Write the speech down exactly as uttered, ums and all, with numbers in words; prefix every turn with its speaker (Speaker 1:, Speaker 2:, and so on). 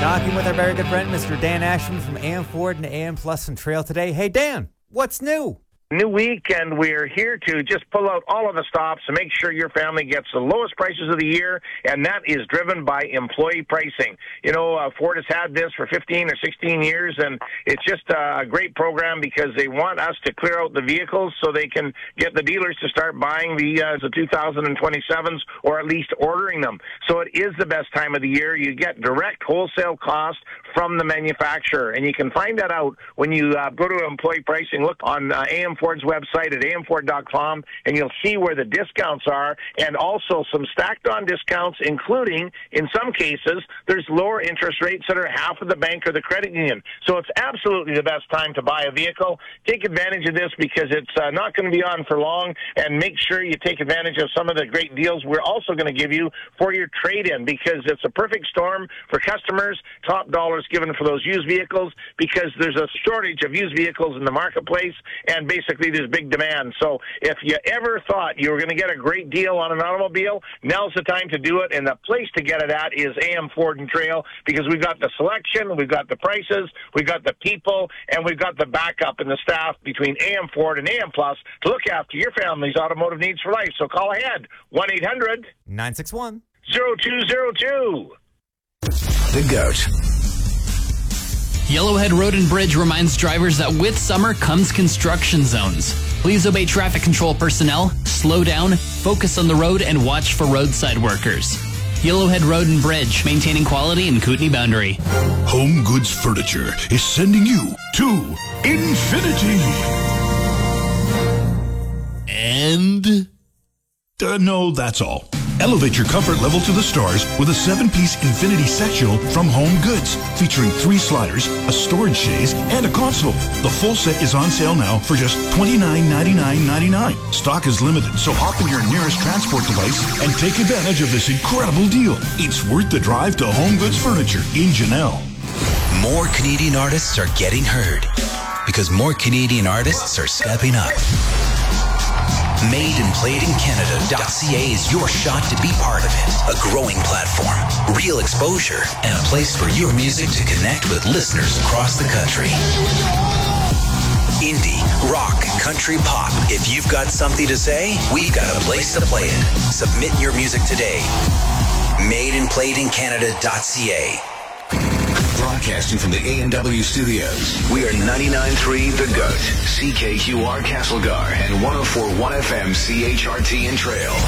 Speaker 1: talking with our very good friend, Mister Dan Ashman from A M Ford and A M Plus and Trail today. Hey, Dan, what's new?
Speaker 2: New week, and we're here to just pull out all of the stops and make sure your family gets the lowest prices of the year, and that is driven by employee pricing. You know, uh, Ford has had this for fifteen or sixteen years, and it's just a great program because they want us to clear out the vehicles so they can get the dealers to start buying the, uh, the two thousand twenty-sevens or at least ordering them. So it is the best time of the year. You get direct wholesale cost from the manufacturer, and you can find that out when you uh, go to employee pricing. Look on uh, A M Ford's website at A M Ford dot com, and you'll see where the discounts are, and also some stacked-on discounts, including, in some cases, there's lower interest rates that are half of the bank or the credit union. So it's absolutely the best time to buy a vehicle. Take advantage of this because it's uh, not going to be on for long, and make sure you take advantage of some of the great deals we're also going to give you for your trade-in, because it's a perfect storm for customers, top dollars given for those used vehicles, because there's a shortage of used vehicles in the marketplace, and basically there's big demand. So if you ever thought you were going to get a great deal on an automobile, now's the time to do it, and the place to get it at is A M Ford and Trail, because we've got the selection, we've got the prices, we've got the people, and we've got the backup and the staff between A M Ford and A M Plus to look after your family's automotive needs for life. So call ahead, one eight hundred
Speaker 1: nine six one
Speaker 2: zero two zero two.
Speaker 3: The Goat.
Speaker 4: Yellowhead Road and Bridge reminds drivers that with summer comes construction zones. Please obey traffic control personnel, slow down, focus on the road, and watch for roadside workers. Yellowhead Road and Bridge, maintaining quality in Kootenay Boundary.
Speaker 3: Home Goods Furniture is sending you to infinity. And... Uh, no, that's all. Elevate your comfort level to the stars with a seven-piece Infinity Sectional from Home Goods, featuring three sliders, a storage chaise, and a console. The full set is on sale now for just twenty-nine ninety-nine ninety-nine. Stock is limited, so hop in your nearest transport device and take advantage of this incredible deal. It's worth the drive to Home Goods Furniture in Janelle.
Speaker 5: More Canadian artists are getting heard because more Canadian artists are stepping up. Made and Played in Canada dot C A is your shot to be part of it. A growing platform, real exposure, and a place for your music to connect with listeners across the country. Indie, rock, country, pop. If you've got something to say, we've got a place to play it. Submit your music today. Made and Played in Canada dot C A.
Speaker 3: Broadcasting from the A and W studios, we are ninety-nine point three The Goat, C K Q R Castlegar, and one oh four point one F M C H R T in Trail.